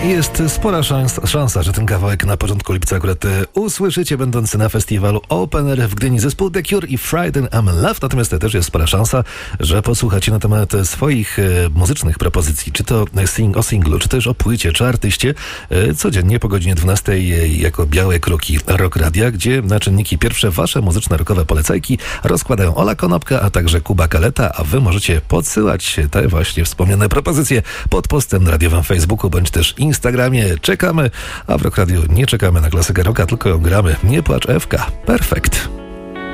Jest spora szansa, że ten kawałek na początku lipca akurat usłyszycie, będący na festiwalu Open Air w Gdyni zespół The Cure i Friday I'm in Love. Natomiast też jest spora szansa, że posłuchacie na temat swoich muzycznych propozycji, czy to o singlu, czy też o płycie, czy artyście, codziennie po godzinie 12 jako białe kruki Rock Radia, gdzie na czynniki pierwsze wasze muzyczno-rockowe polecajki rozkładają Ola Konopka, a także Kuba Kaleta, a wy możecie podsyłać te właśnie wspomniane propozycje pod postem radiowym w Facebooku, bądź też Instagramie. Czekamy, a w Rock Radio nie czekamy na klasykę rocka, tylko gramy Nie płacz Ewka. Perfekt.